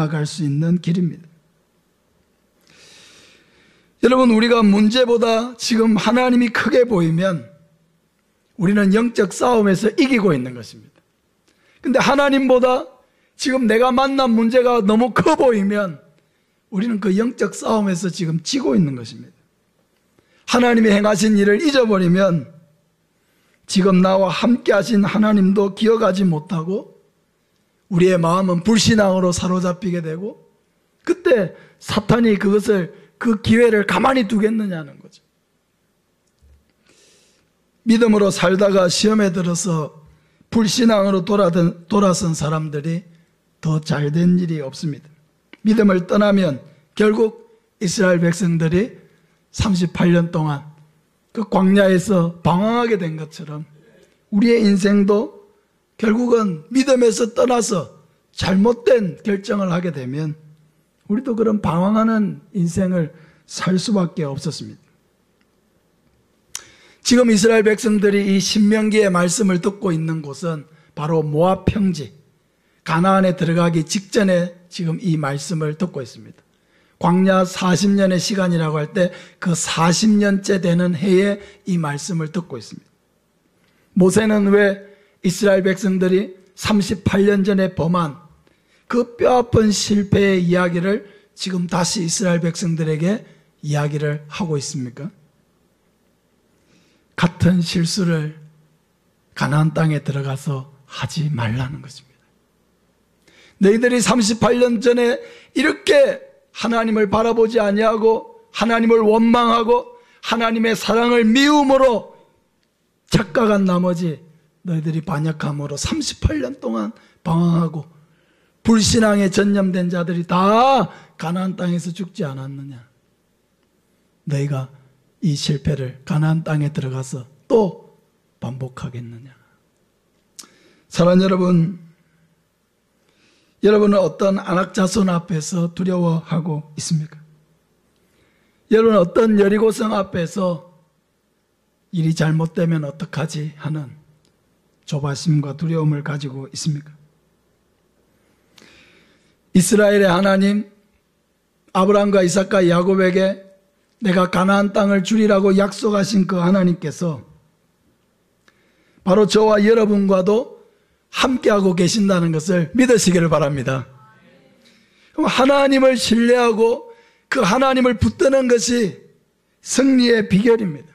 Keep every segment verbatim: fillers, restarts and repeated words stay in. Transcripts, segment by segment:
나아갈 수 있는 길입니다. 여러분, 우리가 문제보다 지금 하나님이 크게 보이면 우리는 영적 싸움에서 이기고 있는 것입니다. 근데 하나님보다 지금 내가 만난 문제가 너무 커 보이면 우리는 그 영적 싸움에서 지금 지고 있는 것입니다. 하나님이 행하신 일을 잊어버리면 지금 나와 함께 하신 하나님도 기억하지 못하고 우리의 마음은 불신앙으로 사로잡히게 되고, 그때 사탄이 그것을, 그 기회를 가만히 두겠느냐는 거죠. 믿음으로 살다가 시험에 들어서 불신앙으로 돌아든, 돌아선 사람들이 더 잘된 일이 없습니다. 믿음을 떠나면 결국 이스라엘 백성들이 삼십팔 년 동안 그 광야에서 방황하게 된 것처럼 우리의 인생도 결국은 믿음에서 떠나서 잘못된 결정을 하게 되면 우리도 그런 방황하는 인생을 살 수밖에 없었습니다. 지금 이스라엘 백성들이 이 신명기의 말씀을 듣고 있는 곳은 바로 모압 평지, 가나안에 들어가기 직전에 지금 이 말씀을 듣고 있습니다. 광야 사십 년의 시간이라고 할 때 그 사십 년째 되는 해에 이 말씀을 듣고 있습니다. 모세는 왜 이스라엘 백성들이 삼십팔 년 전에 범한 그 뼈아픈 실패의 이야기를 지금 다시 이스라엘 백성들에게 이야기를 하고 있습니까? 같은 실수를 가나안 땅에 들어가서 하지 말라는 것입니다. 너희들이 삼십팔 년 전에 이렇게 하나님을 바라보지 아니하고 하나님을 원망하고 하나님의 사랑을 미움으로 착각한 나머지 너희들이 반역함으로 삼십팔 년 동안 방황하고 불신앙에 전념된 자들이 다 가나안 땅에서 죽지 않았느냐? 너희가 이 실패를 가나안 땅에 들어가서 또 반복하겠느냐? 사랑하는 여러분, 여러분은 어떤 안악자손 앞에서 두려워하고 있습니까? 여러분은 어떤 여리고성 앞에서 일이 잘못되면 어떡하지 하는 조바심과 두려움을 가지고 있습니까? 이스라엘의 하나님, 아브라함과 이삭과 야곱에게 내가 가나안 땅을 주리라고 약속하신 그 하나님께서 바로 저와 여러분과도 함께하고 계신다는 것을 믿으시기를 바랍니다. 그럼 하나님을 신뢰하고 그 하나님을 붙드는 것이 승리의 비결입니다.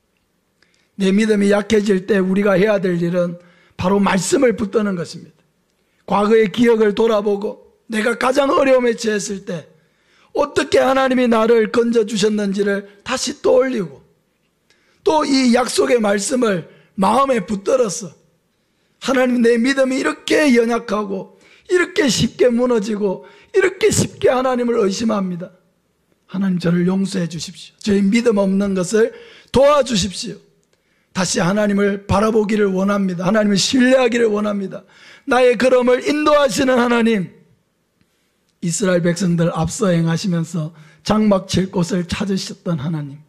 내 믿음이 약해질 때 우리가 해야 될 일은 바로 말씀을 붙드는 것입니다. 과거의 기억을 돌아보고 내가 가장 어려움에 처했을 때 어떻게 하나님이 나를 건져주셨는지를 다시 떠올리고 또 이 약속의 말씀을 마음에 붙들어서 하나님, 내 믿음이 이렇게 연약하고 이렇게 쉽게 무너지고 이렇게 쉽게 하나님을 의심합니다. 하나님, 저를 용서해 주십시오. 저희 믿음 없는 것을 도와주십시오. 다시 하나님을 바라보기를 원합니다. 하나님을 신뢰하기를 원합니다. 나의 걸음을 인도하시는 하나님, 이스라엘 백성들 앞서 행하시면서 장막 칠 곳을 찾으셨던 하나님,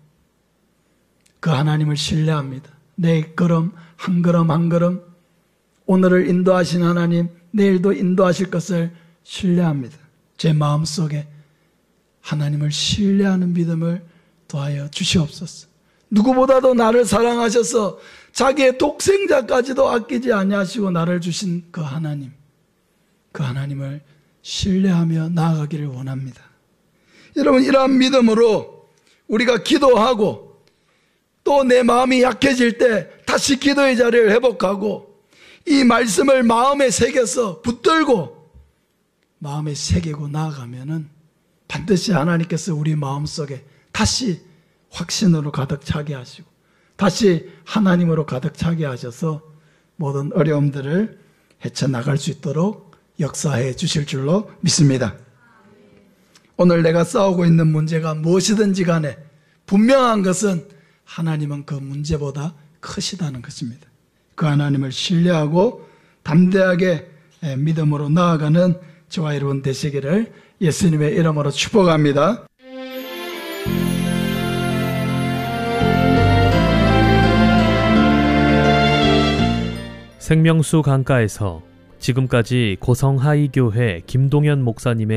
그 하나님을 신뢰합니다. 내 걸음 한 걸음 한 걸음 오늘을 인도하신 하나님, 내일도 인도하실 것을 신뢰합니다. 제 마음속에 하나님을 신뢰하는 믿음을 더하여 주시옵소서. 누구보다도 나를 사랑하셔서 자기의 독생자까지도 아끼지 아니하시고 나를 주신 그 하나님, 그 하나님을 신뢰하며 나아가기를 원합니다. 여러분, 이러한 믿음으로 우리가 기도하고 또 내 마음이 약해질 때 다시 기도의 자리를 회복하고 이 말씀을 마음에 새겨서 붙들고 마음에 새기고 나아가면은 반드시 하나님께서 우리 마음속에 다시 확신으로 가득 차게 하시고 다시 하나님으로 가득 차게 하셔서 모든 어려움들을 헤쳐나갈 수 있도록 역사해 주실 줄로 믿습니다. 오늘 내가 싸우고 있는 문제가 무엇이든지 간에 분명한 것은 하나님은 그 문제보다 크시다는 것입니다. 그 하나님을 신뢰하고 담대하게 믿음으로 나아가는 저와 여러분 되시기를 예수님의 이름으로 축복합니다. 생명수 강가에서 지금까지 고성하이교회 김동현 목사님의